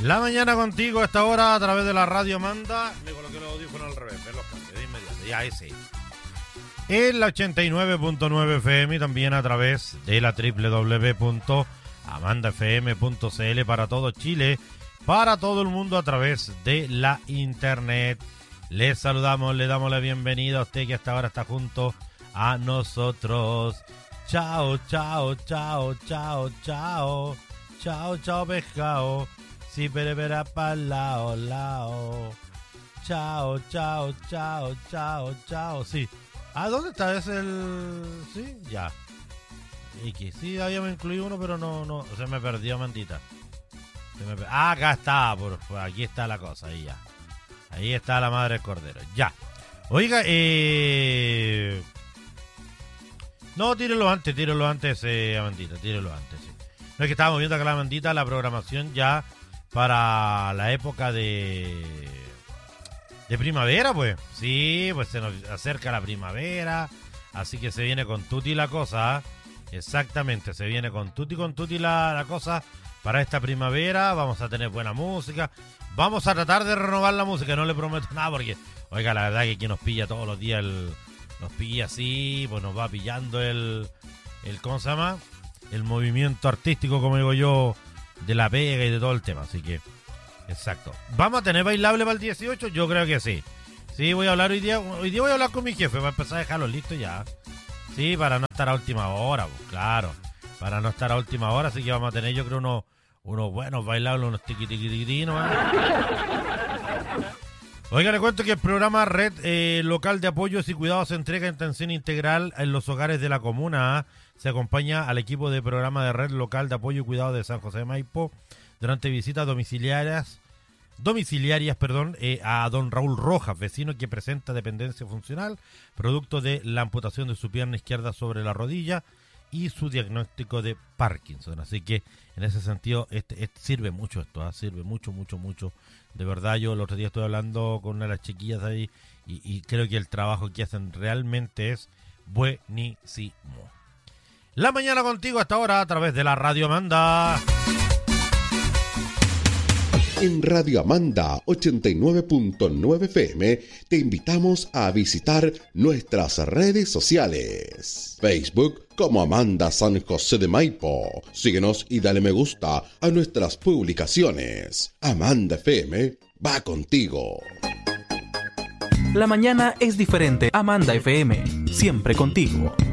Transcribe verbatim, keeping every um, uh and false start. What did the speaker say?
La mañana contigo a esta hora a través de la radio Amanda. Me coloqué los audífonos al revés, ver los cambios de inmediato. Ya ese. En la ochenta y nueve punto nueve F M y también a través de la doble u doble u doble u punto amanda f m punto c l para todo Chile, para todo el mundo a través de la internet. Les saludamos, le damos la bienvenida a usted que hasta ahora está junto a nosotros. Chao, chao, chao, chao, chao. Chao, chao, pescado. Si perevera para lao, lao. Chao, chao, chao, chao, chao. Sí. Ah, ¿dónde está? ¿Es el...? Sí, ya. Y que sí, habíamos incluido uno, pero no, no, se me perdió, maldita. Se me per... Ah, acá está, por, por aquí está la cosa, ahí ya. Ahí está la madre del cordero, ya. Oiga, eh... no, tírelo antes, tírelo antes, eh, Amandita, tírelo antes, sí. No es que estábamos viendo acá la Amandita, la programación ya para la época de... de primavera, pues. Sí, pues se nos acerca la primavera, así que se viene con tutti la cosa. Exactamente, se viene con tutti con tutti la, la cosa para esta primavera. Vamos a tener buena música. Vamos a tratar de renovar la música, no le prometo nada porque, oiga, la verdad que quien nos pilla todos los días, el, nos pilla así, pues nos va pillando el, el, ¿cómo se llama? El movimiento artístico, como digo yo, de la pega y de todo el tema, así que... Exacto. ¿Vamos a tener bailable para el dieciocho? Yo creo que sí. Sí, voy a hablar hoy día. Hoy día voy a hablar con mi jefe para empezar a dejarlo listo ya. Sí, para no estar a última hora, pues, claro. Para no estar a última hora, así que vamos a tener, yo creo, unos, unos buenos bailables, unos tiqui tiqui tiqui ¿no? Oiga, le cuento que el programa Red eh, Local de Apoyos y Cuidados entrega atención integral en los hogares de la comuna. ¿eh? Se acompaña al equipo de programa de Red Local de Apoyo y Cuidados de San José de Maipo durante visitas domiciliarias, domiciliarias perdón, eh, a don Raúl Rojas, vecino que presenta dependencia funcional, producto de la amputación de su pierna izquierda sobre la rodilla y su diagnóstico de Parkinson. Así que en ese sentido este, este sirve mucho esto, ¿eh? Sirve mucho, mucho, mucho. De verdad, yo el otro día estuve hablando con una de las chiquillas ahí y, y creo que el trabajo que hacen realmente es buenísimo. La mañana contigo hasta ahora a través de la Radio Amanda. En Radio Amanda ochenta y nueve punto nueve F M te invitamos a visitar nuestras redes sociales. Facebook como Amanda San José de Maipo. Síguenos y dale me gusta a nuestras publicaciones. Amanda F M va contigo. La mañana es diferente. Amanda F M, siempre contigo.